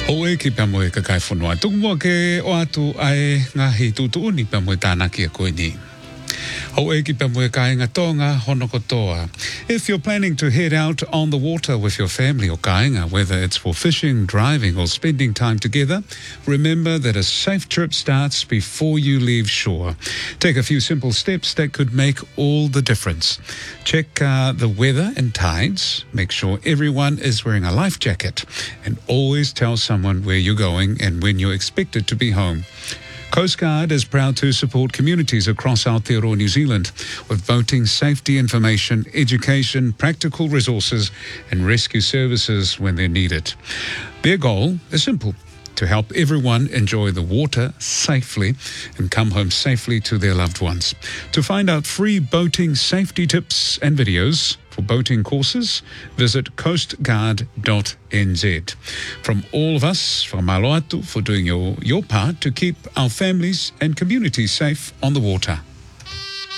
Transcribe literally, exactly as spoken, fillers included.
O e ki pia moe ka kai whanua. Tuku mua ke o atu ai ngā hi tutu ni pia moe tāna kia koe ni. O e ki pia moe ka inga tonga hono kotoa. If you're planning to head out on the water with your family or kainga, whether it's for fishing, driving or spending time together, remember that a safe trip starts before you leave shore. Take a few simple steps that could make all the difference. Check uh, the weather and tides. Make sure everyone is wearing a life jacket. And always tell someone where you're going and when you're expected to be home. Coast Guard is proud to support communities across Aotearoa, New Zealand with boating safety information, education, practical resources and rescue services when they're needed. Their goal is simple: to help everyone enjoy the water safely and come home safely to their loved ones. To find out free boating safety tips and videos for boating courses, visit coastguard dot n z. From all of us, from Aloatu, for doing your, your part to keep our families and communities safe on the water.